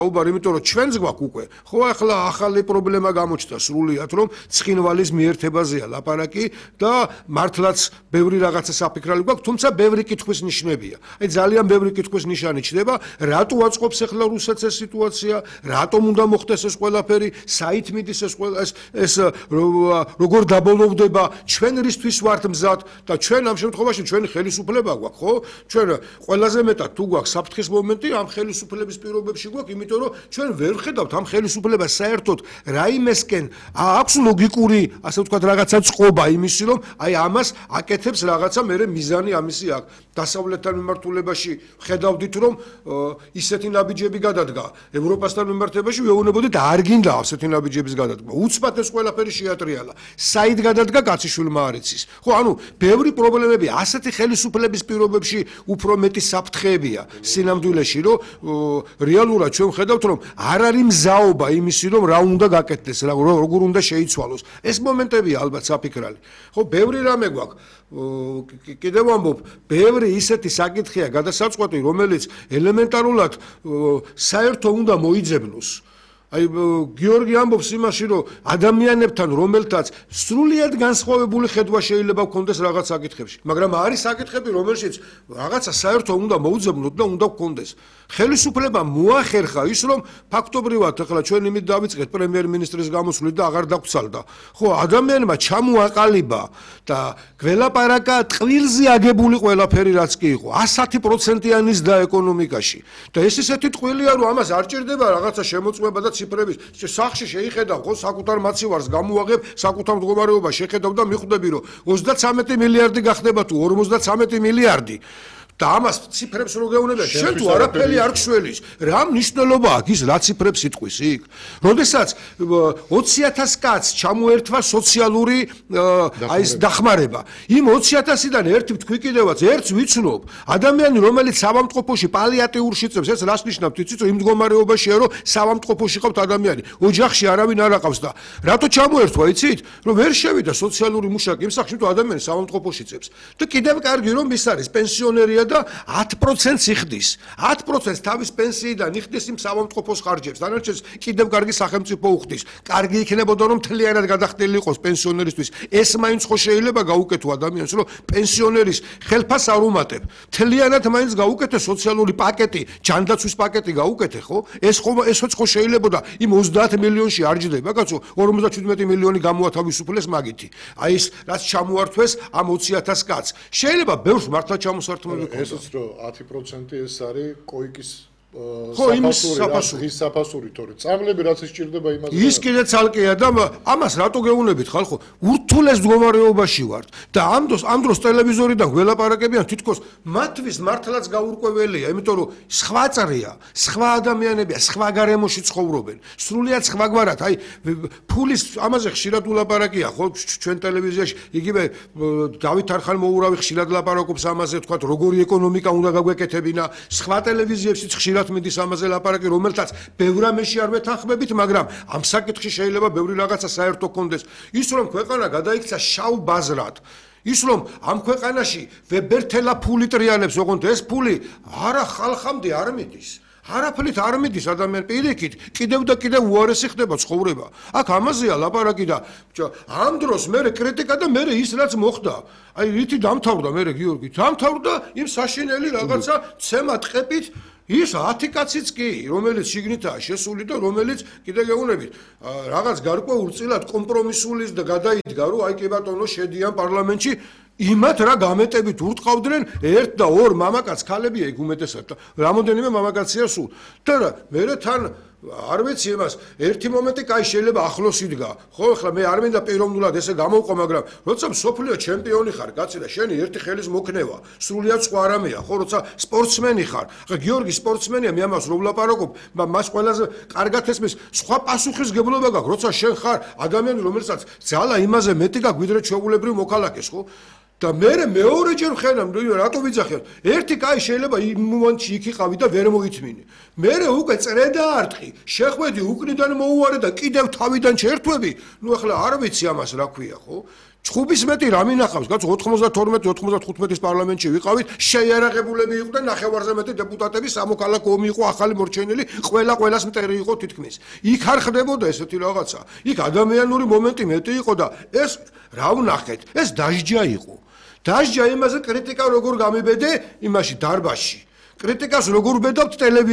იმიტომ რომ ჩვენს გვაქვს უკვე ხო ახლა ახალი პრობლემა გამოჩნდა სრულიად რომ ცხინვალის მიერთებაზეა ლაპარაკი და მართლაც ბევრი რაღაცა საფიქრალი გვაქვს თუმცა ბევრი კითხვის ნიშნებია აი ძალიან ბევრი კითხვის ნიშანი ჩდება რატო აწყობს ახლა რუსეთს ეს სიტუაცია რატომ უნდა მოხდეს ეს ყველაფერი საით მიდის ეს როგორ დაბოლოვდება ჩვენ რისთვის ვართ მზად და ჩვენ ამ შემთხვევაში ჩვენი ხელისუფლება გვაქვს ხო ჩვენ ყველაზე მეტად თუ გვაქვს საფრთხის მომენტი ამ ხელისუფლების პირობებში გვაქვს იმიტომ რომ ჩვენ ვერ ხედავთ ამ ხელისუფლებას საერთოდ რაიმესკენ აქვს ლოგიკური ასე ვთქვათ რაღაცა წყობა იმისი რომ აი ამას აკეთებს რაღაცა მე მიზანი ამისი აქვს დასავლეთთან მიმართულებაში ხედავდით რომ ისეთი ნაბიჯები გადადგა ევროპასთან მიმართებაში ვეუბნებოდით არ გინდა ასეთი ნაბიჯების გადადგმა უცბად ეს ყველაფერი შეატრიალა საით გადადგა კაციშვილმა არ იცის ხო ანუ ბევრი პრობლემები ასეთი ხელისუფლების პირობებში უფრო მეტი საფრთხეებია სინამდვილეში რომ რეალურად ჩვენ ხედავთ რომ არ არის მზაობა იმისი რომ რა უნდა გაკეთდეს როგორ უნდა შეიცვალოს ეს მომენტებია ალბათ საფიქრალი ხო ბევრი რამე გვაქვს კიდევ ვამბობ ბევრი ისეთი საკითხია გადასაწყვეტი რომელიც ელემენტარულად საერთო უნდა მოიძებნოს აი გიორგი ამბობს იმაში რომ ადამიანებთან რომელთაც სრულიად განსხვავებული ხედვა შეიძლება გქონდეს რაღაც საკითხებში მაგრამ არის საკითხები რომელშიც რაღაცა საერთო უნდა მოუძებნოთ და უნდა გქონდეს ხელისუფლება მოახერხა ის რომ ფაქტობრივად ახლა ჩვენ იმით დავიწყეთ პრემიერ-მინისტრის გამოსვლით და აღარ დაგვრცალდა ხო ადამიანმა ჩამოაყალიბა და გველაპარაკა ტყვილზე აგებული ყველაფერი რაც კი იყო 110%-იანი ზრდა ეკონომიკაში და ეს ისეთი ტყვილია რომ ამას არ ჭირდება რაღაცა შემოწმება და ციფრების სახში შეიხედავ ხო საკუთარ მაცივარს გამოუაღებ საკუთარ მდგომარეობას შეხედავ და მიხვდები რომ 33 მილიარდი გახდება თუ 53 მილიარდი და ამას ციფრებს რო გეუბნები შენ თუ არაფერი არ გშველის რა მნიშვნელობა აქვს ის რა ციფრებს იტყვის იქ როდესაც 20000 კაცს ჩამოერთვა სოციალური აი ეს დახმარება იმ 20000-დან ერთი თქვი კიდევაც ერთს ვიცნობ ადამიანი რომელიც სამამტყოფოში პალიატიურში წევს ეს რას ნიშნავს იცით რომ იმ მდგომარეობაშია რომ სამამტყოფოში ყავთ ადამიანი ოჯახში არავინ არ აყავს და რატო ჩამოერთვა იცით რომ ვერ შევიდა სოციალური მუშაკი იმ სახში თუ ადამიანი სამამტყოფოში წევს და კიდევ კარგი რომ ის არის პენსიონერია და 10% იხდის 10% თავის პენსიიდან იხდის იმ სამამტყოფოს ხარჯებს დანარჩენს კიდევ კარგი სახელმწიფო უხდის კარგი იქნებოდა რომ მთლიანად გადახდილი იყოს პენსიონერისთვის ეს მაინც ხო შეიძლება გაუკეთო ადამიანს რომ პენსიონერის ხელფას არ უმატებ მთლიანად მაინც გაუკეთე სოციალური პაკეტი ჯანდაცვის პაკეტი გაუკეთე ხო ესოც ხო შეიძლება იმ 30 მილიონში არ ჯდება კაცო 57 მილიონი გამოათავისუფლეს მაგითი აი ეს რაც ჩამოართვეს ამ 20000 კაცს შეიძლება ბევრს მართლა ჩამოსართმები ესეც რომ 10% ეს არის კოიკის ხო იმის საფასური თორე წამლები რაც ისჭირდება იმას ის კიდე ცალკეა და ამას რატო გეუბნებით ხალხო ურთულეს მდგომარეობაში ვართ და ამ დროს ტელევიზორიდან გველაპარაკებიან თითქოს მათთვის მართლაც გაურკვეველია იმიტომ რომ სხვა წრეა სხვა ადამიანებია სხვა გარემოში ცხოვრობენ სრულიად სხვაგვარად აი ფულის ამაზე ხშირად ულაპარაკია ხო ჩვენ ტელევიზიაში იგივე დავით არხან-მოურავი ხშირად ლაპარაკობს ამაზე თქვა როგორი ეკონომიკა უნდა გაგვეკეთებინა სხვა ტელევიზიებშიც ხშირად მიდის ამაზე ლაპარაკი რომელთაც ბევრ ამაში არ ვეთანხმებით მაგრამ ამ საკითხში შეიძლება ბევრი რაღაცა საერთო კონდეს ის რომ ქვეყანა გადაიქცა შავ ბაზრად ის რომ ამ ქვეყანაში ვებერთელა ფული ტრიალებს ოღონდ ეს ფული არა ხალხამდე არ მიდის არაფრით არ მიდის ადამიან პირიქით კიდევ და კიდევ უარესი ხდება ცხოვრება აქ ამაზეა ლაპარაკი და ამ დროს მე კრიტიკა და მე ის რაც მოხდა აი რითი დამთავრდა მე გიორგი დამთავრდა იმ საშინელი რაღაცა ცემა ტყეპით ის 10 კაციც კი რომელიც შიგნითაა შესული და რომელიც კიდე გეუბნებით რაღაც გარკვეულ წილად კომპრომისულის და გადაიდგა რომ აი კი ბატონო შედიან პარლამენტში იმათ რა გამეტებით ურტყავდნენ ერთ და ორ მამაკაც ქალებია იქ უმეტესად და რამოდენიმე მამაკაცია სულ და მე თან არ ვიცი იმას ერთი მომენტი კაი შეიძლება ახლოს იდგა ხო ახლა მე არ მინდა პიროვნულად ესე გამოვყო მაგრამ როცა მსოფლიო ჩემპიონი ხარ კაცი და შენი ერთი ხელის მოქნევა სრულიად სხვა რამეა ხო როცა სპორტსმენი ხარ ახლა გიორგი სპორტსმენია მე ამას რო ვლაპარაკობ მას ყველაზე კარგად ესმის სხვა პასუხისგებლობა გაქვს როცა შენ ხარ ადამიანი რომელსაც ძალა იმაზე მეტი გაქვს ვიდრე ჩვეულებრივ მოქალაქეს ხო და მე მეორეჯერ ვხედავ რატო ვიძახებ ერთი კაი შეიძლება იმ მომენტში იქ იყავი და ვერ მოითმინე მე უკვე წრე დაარტყი შეხვედი უკნიდან მოუარე და კიდევ თავიდან ჩერთვები ნუ ახლა არ ვიცი ამას რა ქვია ხო ცხუბის მეტი რა მინახავს, კაცო 92-95-ის პარლამენტში ვიყავით, შეიარაღებულები იყვნენ, ნახევარზე მეტი დეპუტატები, სამოქალაქო ომი იყო ახალი მორჩენილი, ყველას მტერი იყო თითქმის. იქ არ ხდებოდა ესეთი რაღაცა. იქ ადამიანური მომენტი მეტი იყო და ეს რა ვნახეთ, ეს დასჯა იყო. დასჯა იმაზე კრიტიკა როგორ გამიბედე იმაში დარბაზში. კრიტიკას როგორ ბედავთ ტელევიზიაში